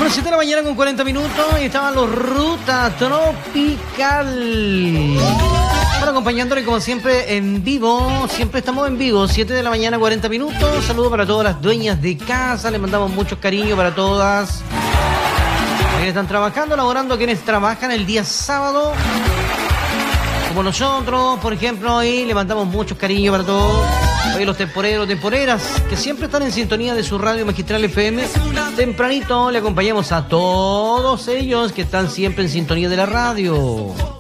las 7 de la mañana con 40 minutos y estaban los Ruta Tropical. Bueno, acompañándole como siempre en vivo, siempre estamos en vivo, 7 de la mañana 40 minutos. Saludos para todas las dueñas de casa, les mandamos muchos cariños para todas. Quienes están trabajando, laborando, quienes trabajan el día sábado, como nosotros, por ejemplo, ahí le mandamos muchos cariños para todos. Hoy los temporeros, temporeras, que siempre están en sintonía de su radio Magistral FM. Tempranito le acompañamos a todos ellos que están siempre en sintonía de la radio.